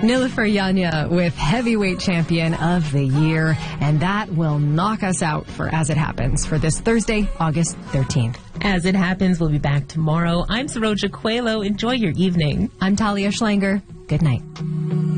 Nilüfer Yanya with Heavyweight Champion of the Year. And that will knock us out for As It Happens for this Thursday, August 13th. As It Happens, we'll be back tomorrow. I'm Saroja Coelho. Enjoy your evening. I'm Talia Schlanger. Good night.